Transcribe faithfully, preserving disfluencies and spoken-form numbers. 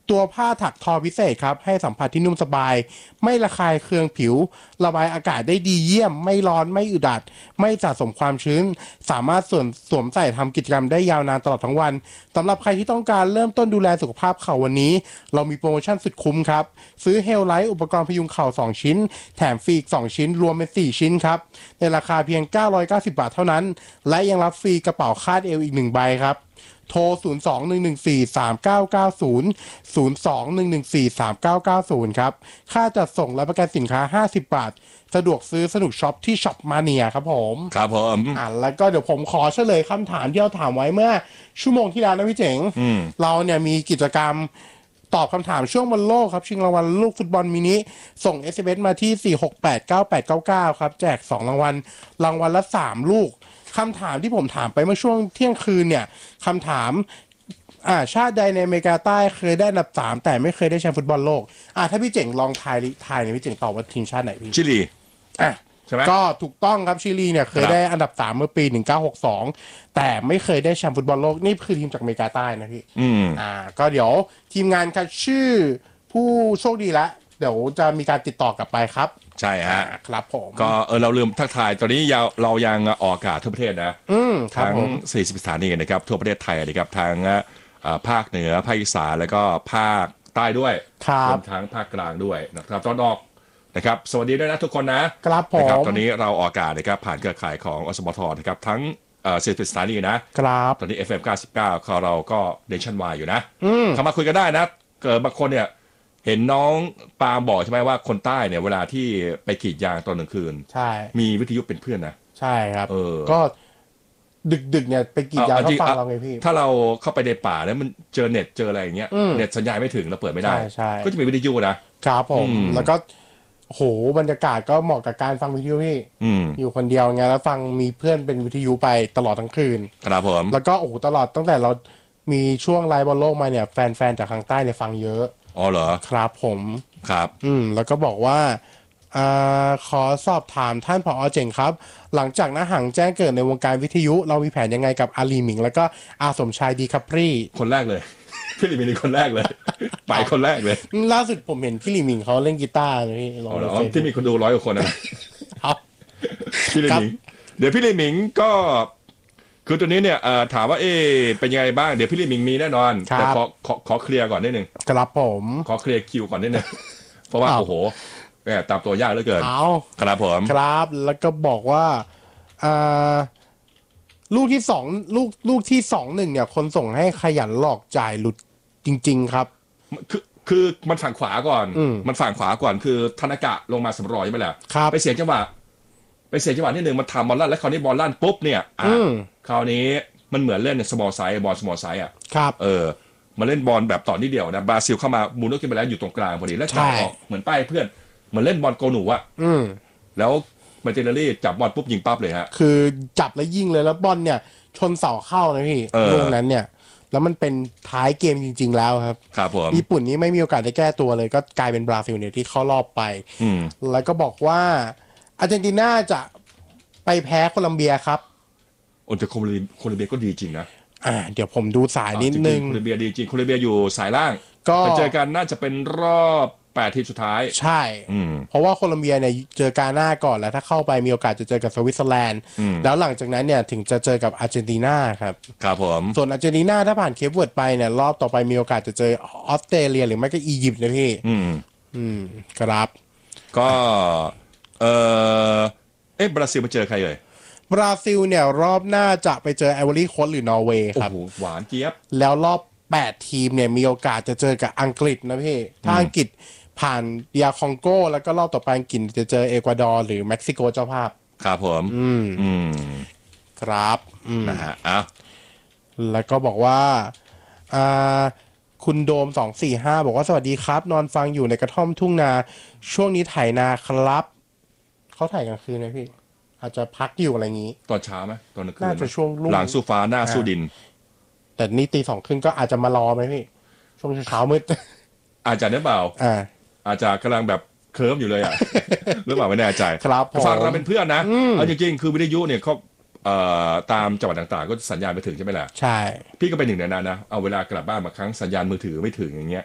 ตัวผ้าถักทอพิเศษครับให้สัมผัสที่นุ่มสบายไม่ระคายเคืองผิวระบายอากาศได้ดีเยี่ยมไม่ร้อนไม่อึดอัดไม่สะสมความชื้นสามารถสวมสวมใส่ทำกิจกรรมได้ยาวนานตลอดทั้งวันสำหรับใครที่ต้องการเริ่มต้นดูแลสุขภาพเข่าวันนี้เรามีโปรโมชั่นสุดคุ้มครับซื้อเฮลไลท์อุปกรณ์พยุงเข่าสองชิ้นแถมฟรีอีกสองชิ้นรวมเป็นสี่ชิ้นครับในราคาเพียงเก้าร้อยเก้าสิบบาทเท่านั้นและยังรับฟรีกระเป๋าคาดเอวอีกหนึ่งใบครับโทร ศูนย์ สอง หนึ่ง หนึ่ง สี่ สาม เก้า เก้า ศูนย์ ศูนย์ สอง หนึ่ง หนึ่ง สี่ สาม เก้า เก้า ศูนย์ ครับ ค่าจัดส่งและประกันสินค้า ห้าสิบบาท สะดวกซื้อสนุกช็อปที่ช็อปมาเนียครับผมครับผมอ่าแล้วก็เดี๋ยวผมขอเฉลยคำถามที่เราถามไว้เมื่อชั่วโมงที่แล้วนะพี่เจ๋ง เราเนี่ยมีกิจกรรมตอบคำถามช่วงบอลโลกครับชิงรางวัลลูกฟุตบอลมินิส่ง เอส เอ็ม เอส มาที่ สี่ หก แปด เก้า แปด เก้า เก้า ครับแจกสองรางวัลรางวัลละสามลูกคำถามที่ผมถามไปเมื่อช่วงเที่ยงคืนเนี่ยคำถามอ่าชาติใดในอเมริกาใต้เคยได้อันดับสามแต่ไม่เคยได้แชมป์ฟุตบอลโลกอ่าถ้าพี่เจ๋งลองทายทายเนี่ยพี่เจ๋งตอบว่าทีมชาติไหนพี่ชิลีอ่ะใช่ไหมก็ถูกต้องครับชิลีเนี่ยเคยได้อันดับสามเมื่อปีหนึ่งเก้าหกสองแต่ไม่เคยได้แชมป์ฟุตบอลโลกนี่คือทีมจากอเมริกาใต้นะพี่อืมอ่าก็เดี๋ยวทีมงานคัดชื่อผู้โชคดีแล้วเดี๋ยวจะมีการติดต่อกลับไปครับใช่ฮะครับผมก็เออเราลืมทักทายตอนนี้เรายังออกอากาศทั่วประเทศนะทั้งสี่สิบสถานีนะครับทั่วประเทศไทยนะครับทางภาคเหนือภาคอีสานแล้วก็ภาคใต้ด้วยรวมทั้งภาคกลางด้วยนะครับตอนออกนะครับสวัสดีด้วยนะทุกคนนะครับผมตอนนี้เราออกอากาศนะครับผ่านเครือข่ายของอสมทนะครับทั้งสี่สิบสถานีนะครับตอนนี้ เอฟ เอ็ม เก้าสิบเก้าของเราก็เนชั่นวายอยู่นะเข้ามาคุยกันได้นะเกิดบางคนเนี่ยเห็นน้องปาล์มบอกใช่ไหมว่าคนใต้เนี่ยเวลาที่ไปกรีดยางตอนกลางคืนใช่มีวิทยุเป็นเพื่อนนะใช่ครับเออก็ดึกๆเนี่ยไปกรีดยางเขาฟังเราไงพี่ถ้าเราเข้าไปในป่าแล้วมันเจอเน็ตเจออะไรอย่างเงี้ยเน็ตสัญญาณไม่ถึงเราเปิดไม่ได้ก็จะมีวิทยุนะครับผมแล้วก็โหบรรยากาศก็เหมาะกับการฟังวิทยุพี่อยู่คนเดียวไงแล้วฟังมีเพื่อนเป็นวิทยุไปตลอดทั้งคืนครับผมแล้วก็โอ้โหตลอดตั้งแต่เรามีช่วงไลฟ์บอลโลกมาเนี่ยแฟนๆจากทางใต้เนี่ยฟังเยอะอ๋อเหรอครับผมครับอืมแล้วก็บอกว่าอ่าขอสอบถามท่านผอ.เจ๋งครับหลังจากน้าหังแจ้งเกิดในวงการวิทยุเรามีแผนยังไงกับอาลีหมิงแล้วก็อาสมชายดีคัพรี่คนแรกเลยพี่ลีมิงคนแรกเลยไปคนแรกเลยล่าสุดผมเห็นพี่ลีมิงเขาเล่นกีตาร์เลยพี่ลองที่มีคนดูร้อยกว่าคนนะครับพี่ลีมิงเดี๋ยวพี่ลีมิงก็คือตัวนี้เนี่ยถามว่าเอเป็นยังไงบ้างเดี๋ยวพี่ลีมิงมีแน่นอนแต่ขอขอขอเคลียร์ก่อนนิดนึงครับผมขอเคลียร์คิวก่อนนิดนึงเพราะว่าโอ้โหแหมตามตัวยากเหลือเกินครับผมครับแล้วก็บอกว่าอ่าลูกที่สองลูกลูกที่สองหนึ่งเนี่ยคนส่งให้ขยันหลอกจ่ายหลุดจริงๆครับคือคือมันฝั่งขวาก่อนมันฝั่งขวาก่อนคือธนากะลงมาสำรอยใช่ไหมล่ะไปเสียจังหวะไปเสียจังหวะที่หนึ่งมันทำบอลลั่นแล้วคราวนี้บอลลั่นปุ๊บเนี่ยอ่ะคราวนี้มันเหมือนเล่นสมอลไซส์บอลสมอลไซส์อ่ะครับเออมาเล่นบอลแบบต่อนิดเดียวนะบราซิลเข้ามามูนขึ้นไปแล้วอยู่ตรงกลางพอดีแล้วจ่ายออกเหมือนป้ายเพื่อนเหมือนเล่นบอลโกหนูอ่ะแล้วมาเจเนอรี่จับบอลปุ๊บยิงปั๊บเลยฮะคือจับแล้วยิงเลยแล้วบอลเนี่ยชนเสาเข้านะพี่ลูกนั้นเนี่ยแล้วมันเป็นท้ายเกมจริงๆแล้วครับครับผมญี่ปุ่นนี้ไม่มีโอกาสได้แก้ตัวเลยก็กลายเป็นบราซิลเนี่ยที่เข้ารอบไปแล้วก็บอกว่าอาร์เจนตินาจะไปแพ้โคลัมเบียครับโอ้แต่โคลัมเบียโคลัมเบียก็ดีจริงนะอ่าเดี๋ยวผมดูสายนิดนึงโคลัมเบียดีจริงโคลัมเบียอยู่สายล่างก็ไปเจอกันน่าจะเป็นรอบแปดทีมสุดท้ายใช่เพราะว่าโคลัมเบียเนี่ยเจอกาหน้าก่อนแล้วถ้าเข้าไปมีโอกาสจะเจอกับสวิตเซอร์แลนด์แล้วหลังจากนั้นเนี่ยถึงจะเจอกับอาร์เจนตินาครับครับผมส่วนอาร์เจนตินาถ้าผ่านเคปเวิร์ดไปเนี่ยรอบต่อไปมีโอกาสจะเจอออสเตรเลียหรือไม่ก็อียิปต์นะพี่อืมอืมครับก็เออเอ๊ะบราซิลไปเจอใครเลยบราซิลเนี่ยรอบหน้าจะไปเจอไอวอรี่โคสต์หรือนอร์เวย์ครับโอ้โหหวานเจี๊ยบแล้วรอบแปดทีมเนี่ยมีโอกาสจะเจอกับอังกฤษนะพี่ถ้าอังกฤษผ่านเดียคองโกแล้วก็รอบต่อไปอังกฤษจะเจอเอกวาดอร์หรือเม็กซิโกเจ้าภาพครับผมอืมอืมครับนะฮะอ่ะแล้วก็บอกว่าอ่าคุณโดมสองสี่ห้าบอกว่าสวัสดีครับนอนฟังอยู่ในกระท่อมทุ่งนาช่วงนี้ไถนาครับเขาถ่ายกลางคืนไหมพี่อาจจะพักอยู่อะไรอย่างนี้ตอนเช้าไหมตอนกลางคืนน่าจะช่วงหลังสู้ฟ้าหน้าสู้ดินแต่นี่ตีสองครึ่งก็อาจจะมารอไหมพี่ช่วงเช้ามืดอาจจะเนี่ยเปล่าอ่าอาจจะกำลังแบบเคิร์ฟอยู่เลยอ่ะหรือเปล่าไม่แน่ใจครับฟังเราเป็นเพื่อนนะเอาจริงๆคือวิทยุเนี่ยเขาตามจังหวัดต่างๆก็สัญญาณไปถึงใช่ไหมล่ะใช่พี่ก็เป็นหนึ่งในนั้นนะเอาเวลากลับบ้านบางครั้งสัญญาณมือถือไม่ถึงอย่างเงี้ย